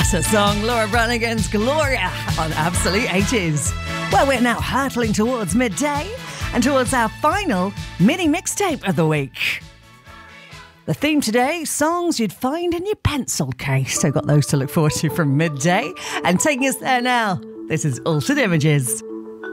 What a song, Laura Branigan's Gloria on Absolute 80s. Well, we're now hurtling towards midday and towards our final mini mixtape of the week. The theme today, songs you'd find in your pencil case. So got those to look forward to from midday. And taking us there now, this is Altered Images.